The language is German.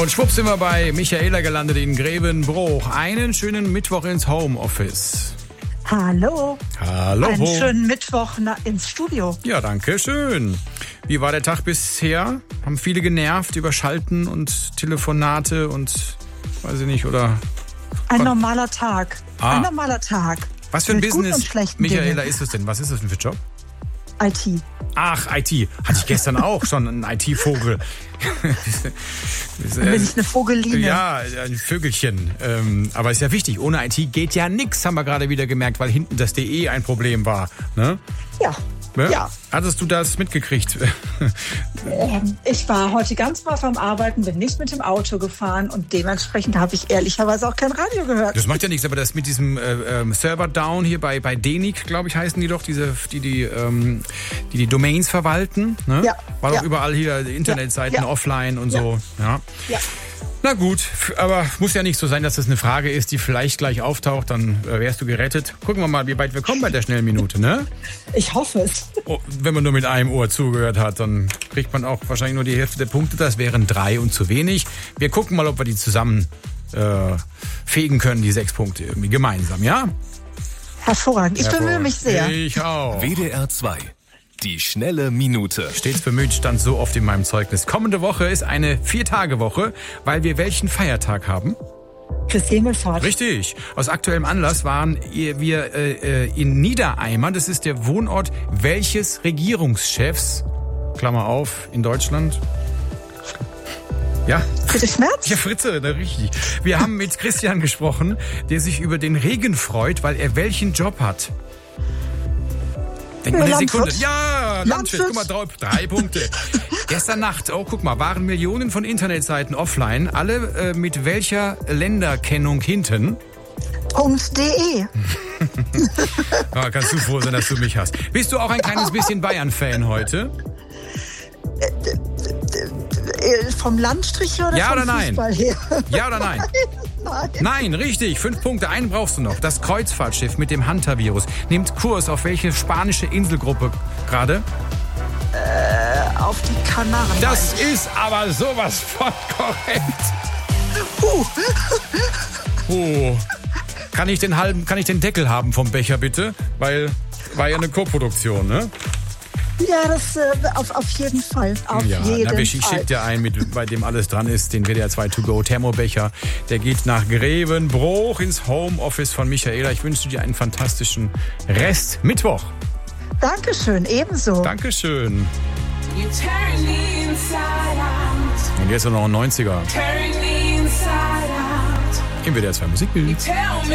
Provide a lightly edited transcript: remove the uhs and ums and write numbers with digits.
Und schwupp sind wir bei Michaela gelandet in Grevenbroich. Einen schönen Mittwoch ins Homeoffice. Hallo. Hallo. Einen schönen Mittwoch ins Studio. Ja, danke schön. Wie war der Tag bisher? Haben viele genervt über Schalten und Telefonate und weiß ich nicht, oder? Ein normaler Tag. Ein normaler Tag. Was für ein Mit Business, Michaela, Dingen. ist es denn? Was ist das denn für ein Job? IT. Ach, IT. Hatte ich gestern auch schon, einen IT-Vogel. Dann bin ich eine Vogeline. Ja, ein Vögelchen. Aber ist ja wichtig. Ohne IT geht ja nichts, haben wir gerade wieder gemerkt, weil hinten das DE ein Problem war. Ne? Ja. Ja. Hattest du das mitgekriegt? Ich war heute ganz brav am Arbeiten, bin nicht mit dem Auto gefahren und dementsprechend habe ich ehrlicherweise auch kein Radio gehört. Das macht ja nichts, aber das mit diesem Server-Down hier bei DENIC, glaube ich, heißen die doch, die Domains verwalten. Ne? Ja. War doch überall hier Internetseiten offline und so. Ja. Na gut, aber muss ja nicht so sein, dass das eine Frage ist, die vielleicht gleich auftaucht, dann wärst du gerettet. Gucken wir mal, wie weit wir kommen bei der Schnellminute, ne? Ich hoffe es. Oh, wenn man nur mit einem Ohr zugehört hat, dann kriegt man auch wahrscheinlich nur die Hälfte der Punkte. Das wären 3 und zu wenig. Wir gucken mal, ob wir die zusammen fegen können, die 6 Punkte irgendwie gemeinsam, ja? Hervorragend. Ich bemühe mich sehr. Ich auch. WDR 2. Die schnelle Minute. Stets bemüht stand so oft in meinem Zeugnis. Kommende Woche ist eine 4-Tage-Woche, weil wir welchen Feiertag haben? Christi Himmelfahrt. Richtig. Aus aktuellem Anlass waren wir in Niedereimer. Das ist der Wohnort welches Regierungschefs? Klammer auf, in Deutschland. Ja. Fritze Schmerz? Ja, Fritze, richtig. Wir haben mit Christian gesprochen, der sich über den Regen freut, weil er welchen Job hat? Denk mal eine Sekunde. Ja, Landwirt. Guck mal drauf. 3 Punkte. Gestern Nacht, guck mal, waren Millionen von Internetseiten offline. Alle mit welcher Länderkennung hinten? .de. Ja, kannst du froh sein, dass du mich hast. Bist du auch ein kleines bisschen Bayern-Fan heute? Vom Landstrich oder ja vom oder nein? Fußball her? Ja oder nein? Nein, richtig. 5 Punkte. Einen brauchst du noch. Das Kreuzfahrtschiff mit dem Hunter-Virus nimmt Kurs auf welche spanische Inselgruppe gerade? Auf die Kanaren. Das ist aber sowas von korrekt. Kann ich den Deckel haben vom Becher bitte? Weil war ja eine Co-Produktion, ne? Ja, das auf jeden Fall. Ich schicke dir einen, bei dem alles dran ist, den WDR 2 To Go Thermobecher. Der geht nach Grevenbroich ins Homeoffice von Michaela. Ich wünsche dir einen fantastischen Rest Mittwoch. Dankeschön, ebenso. Dankeschön. Und jetzt noch ein 90er. Im WDR 2 Musikbild.